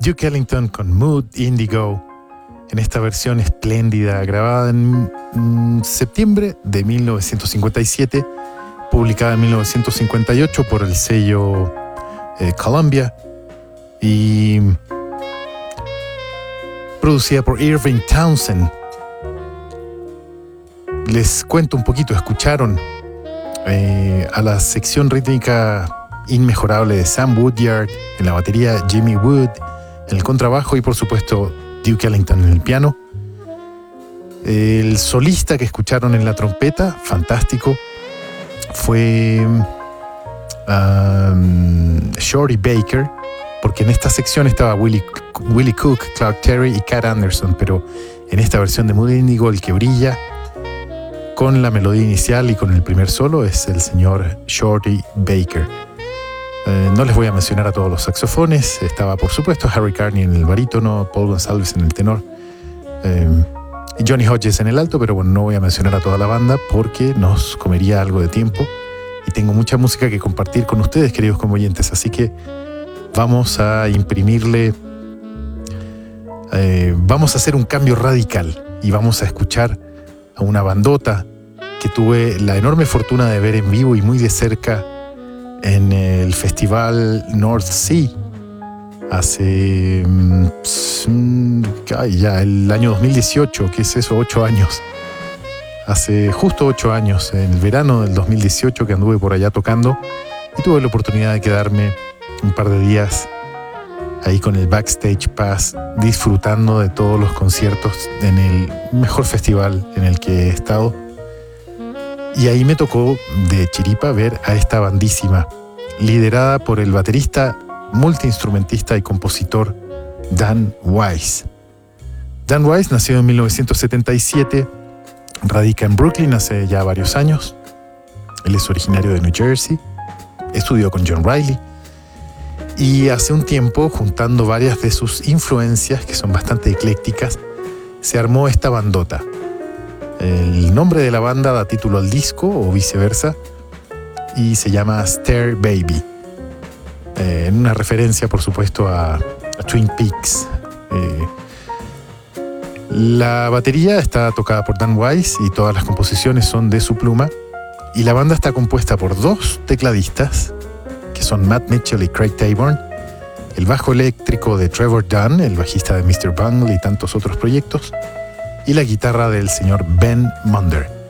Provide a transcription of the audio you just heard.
Duke Ellington con Mood Indigo, en esta versión espléndida, grabada en septiembre de 1957, publicada en 1958 por el sello Columbia y producida por Irving Townsend. Les cuento un poquito, escucharon a la sección rítmica inmejorable de Sam Woodyard, en la batería Jimmy Wood, en el contrabajo y por supuesto Duke Ellington en el piano. El solista que escucharon en la trompeta, fantástico, fue Shorty Baker, porque en esta sección estaba Willie Cook, Clark Terry y Cat Anderson, pero en esta versión de Mood Indigo el que brilla con la melodía inicial y con el primer solo es el señor Shorty Baker. No les voy a mencionar a todos los saxofones. Estaba por supuesto Harry Carney en el barítono, Paul Gonsalves en el tenor y Johnny Hodges en el alto, pero bueno, no voy a mencionar a toda la banda porque nos comería algo de tiempo y tengo mucha música que compartir con ustedes, queridos convoyentes, así que vamos a imprimirle, vamos a hacer un cambio radical y vamos a escuchar a una bandota que tuve la enorme fortuna de ver en vivo y muy de cerca en el festival North Sea hace ya el año 2018, ¿qué es eso? 8 años. Hace justo 8 años, en el verano del 2018, que anduve por allá tocando y tuve la oportunidad de quedarme un par de días ahí con el Backstage Pass, disfrutando de todos los conciertos en el mejor festival en el que he estado. Y ahí me tocó de chiripa ver a esta bandísima, liderada por el baterista, multiinstrumentista y compositor Dan Weiss. Dan Weiss nació en 1977, radica en Brooklyn hace ya varios años. Él es originario de New Jersey, estudió con John Riley y hace un tiempo, juntando varias de sus influencias, que son bastante eclécticas, se armó esta bandota. El nombre de la banda da título al disco o viceversa y se llama Stair Baby, en una referencia por supuesto a Twin Peaks. La batería está tocada por Dan Weiss y todas las composiciones son de su pluma, y la banda está compuesta por 2 tecladistas que son Matt Mitchell y Craig Taborn, el bajo eléctrico de Trevor Dunn, el bajista de Mr. Bungle y tantos otros proyectos, y la guitarra del señor Ben Munder.